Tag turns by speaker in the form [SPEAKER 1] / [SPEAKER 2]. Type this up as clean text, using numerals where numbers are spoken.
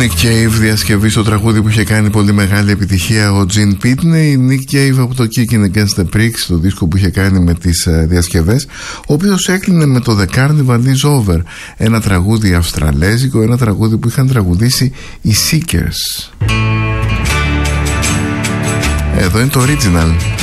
[SPEAKER 1] Nick Cave, διασκευή στο τραγούδι που είχε κάνει πολύ μεγάλη επιτυχία ο Gene Pitney. Nick Cave από το Kicking Against the Pricks, το δίσκο που είχε κάνει με τις διασκευές, ο οποίος έκλεινε με το The Carnival is Over, ένα τραγούδι αυστραλέζικο, ένα τραγούδι που είχαν τραγουδήσει οι Seekers. Εδώ είναι το original.